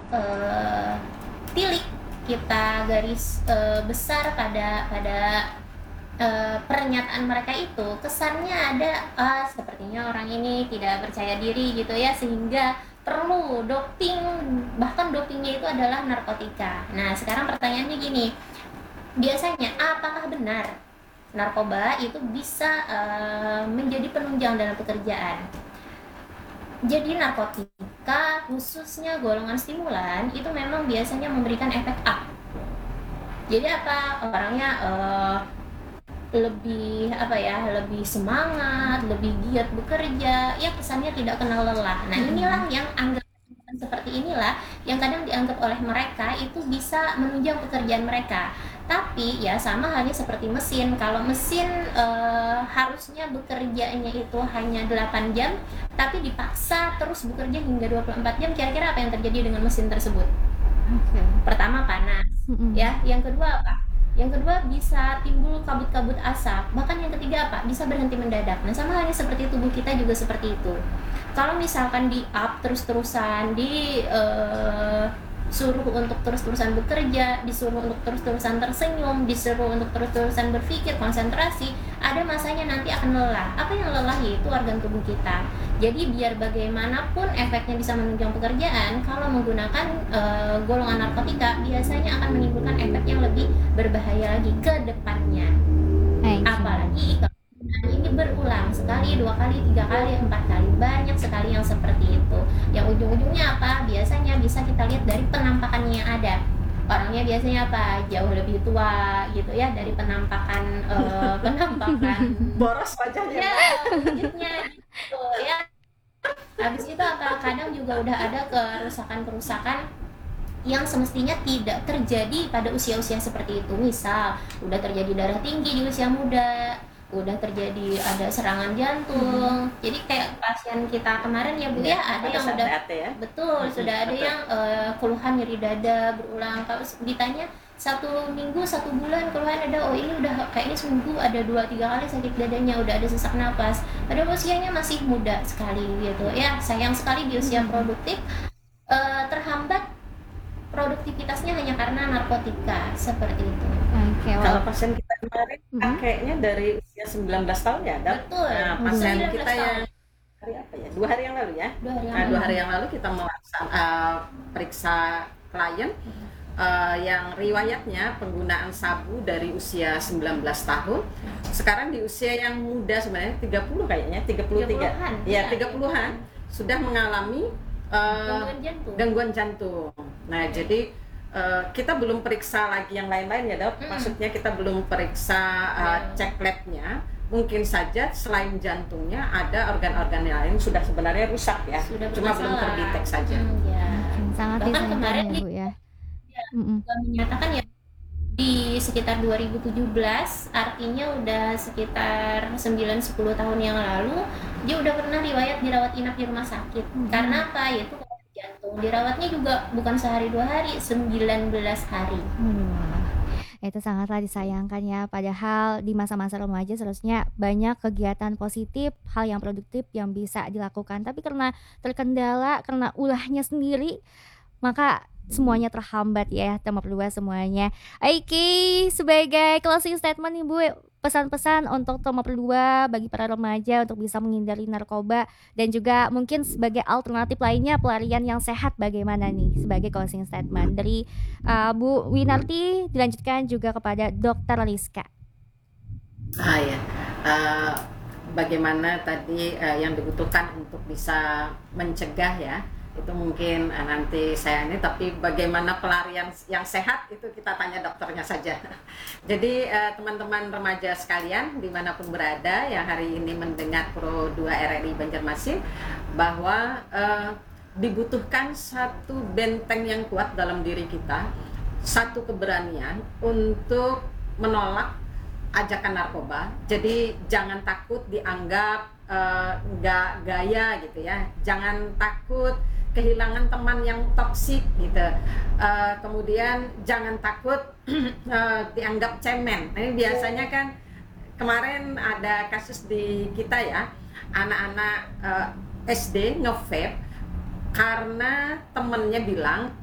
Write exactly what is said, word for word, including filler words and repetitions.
uh, tilik, kita garis uh, besar pada pada uh, pernyataan mereka itu, kesannya ada ah, sepertinya orang ini tidak percaya diri gitu ya, sehingga perlu doping, bahkan dopingnya itu adalah narkotika. Nah sekarang pertanyaannya gini, biasanya apakah benar narkoba itu bisa uh, menjadi penunjang dalam pekerjaan? Jadi narkotika, khususnya golongan stimulan, itu memang biasanya memberikan efek up. Jadi apa, orangnya uh, lebih apa ya, lebih semangat, lebih giat bekerja, ya kesannya tidak kenal lelah. Nah inilah yang anggapan seperti inilah yang kadang dianggap oleh mereka itu bisa menunjang pekerjaan mereka. Tapi ya sama halnya seperti mesin, kalau mesin e, harusnya bekerjanya itu hanya delapan jam, tapi dipaksa terus bekerja hingga dua puluh empat jam, kira-kira apa yang terjadi dengan mesin tersebut? Okay. Pertama panas, mm-hmm. ya. Yang kedua apa? Yang kedua bisa timbul kabut-kabut asap. Bahkan yang ketiga apa? Bisa berhenti mendadak. Nah sama halnya seperti tubuh kita juga seperti itu. Kalau misalkan di up terus-terusan, di uh, suruh untuk terus-terusan bekerja, disuruh untuk terus-terusan tersenyum, disuruh untuk terus-terusan berpikir, konsentrasi, ada masanya nanti akan lelah. Apa yang lelah? Yaitu organ tubuh kita. Jadi biar bagaimanapun efeknya bisa menunjang pekerjaan, kalau menggunakan uh, golongan narkotika biasanya akan menimbulkan efek yang lebih berbahaya lagi ke depannya. Apalagi kalau ini berulang sekali, dua kali, tiga kali, empat kali, banyak sekali yang seperti itu. Yang ujung-ujungnya apa? Biasanya bisa kita lihat dari penampakannya yang ada. Orangnya biasanya apa? Jauh lebih tua gitu ya, dari penampakan uh, penampakan boros wajahnya. Ya, wujudnya gitu ya. Habis itu apa? Kadang juga udah ada kerusakan-kerusakan yang semestinya tidak terjadi pada usia-usia seperti itu. Misal udah terjadi darah tinggi di usia muda, udah terjadi ada serangan jantung. Hmm. Jadi kayak pasien kita kemarin ya Bu ya, ya ada yang udah ya? betul, hmm, sudah ada betul. yang uh, keluhan nyeri dada berulang. Kalau ditanya satu minggu, satu bulan keluhan ada, oh ini udah kayaknya seminggu ada dua tiga kali sakit dadanya, udah ada sesak napas. Padahal usianya masih muda sekali gitu ya. Sayang sekali di usia produktif uh, terhambat produktivitasnya hanya karena narkotika seperti itu. Okay, well. Kalau pasien kita kemarin mm-hmm. kakeknya dari usia sembilan belas tahun ya, Dok? Betul. Nah, pasien kita tahun. yang hari apa ya? Dua hari yang lalu ya. Dua hari yang, nah, lalu. Dua hari yang lalu kita melaksanakan uh, periksa klien mm-hmm. uh, yang riwayatnya penggunaan sabu dari usia sembilan belas tahun. Sekarang di usia yang muda sebenarnya tiga puluh kayaknya, tiga puluh tiga. Ya, tiga puluhan sudah mengalami Uh, gangguan jantung. Gangguan jantung. Nah, okay. jadi uh, kita belum periksa lagi yang lain-lain ya, Dok. Mm. Maksudnya kita belum periksa uh, yeah. cek labnya. Mungkin saja selain jantungnya ada organ-organ yang lain sudah sebenarnya rusak ya. Sudah cuma belum terdetek saja. Mm, ya. Sangat disayangkan ya, Bu ya. Ya, menyatakan ya di sekitar dua ribu tujuh belas, artinya udah sekitar sembilan sepuluh tahun yang lalu dia udah pernah riwayat dirawat inap di rumah sakit. Hmm. Karena apa? Yaitu jantung. Dirawatnya juga bukan sehari dua hari, sembilan belas hari. Hmm. Itu sangatlah disayangkan ya, padahal di masa-masa remaja seharusnya banyak kegiatan positif, hal yang produktif yang bisa dilakukan, tapi karena terkendala, karena ulahnya sendiri, maka semuanya terhambat ya, nomor dua semuanya. Oke, sebagai closing statement nih Bu, pesan-pesan untuk nomor dua bagi para remaja untuk bisa menghindari narkoba dan juga mungkin sebagai alternatif lainnya pelarian yang sehat bagaimana nih sebagai closing statement dari uh, Bu Winarti, dilanjutkan juga kepada Dokter Liska. Ah ya, uh, bagaimana tadi uh, yang dibutuhkan untuk bisa mencegah ya, itu mungkin uh, nanti saya ini, tapi bagaimana pelarian yang sehat itu kita tanya dokternya saja. Jadi uh, teman-teman remaja sekalian dimanapun berada yang hari ini mendengar Pro dua R R I Banjarmasin, bahwa uh, dibutuhkan satu benteng yang kuat dalam diri kita, satu keberanian untuk menolak ajakan narkoba. Jadi jangan takut dianggap nggak uh, gaya gitu ya, jangan takut kehilangan teman yang toksik gitu, uh, kemudian jangan takut uh, dianggap cemen. Ini biasanya kan kemarin ada kasus di kita ya, anak-anak uh, S D nge-vape karena temennya bilang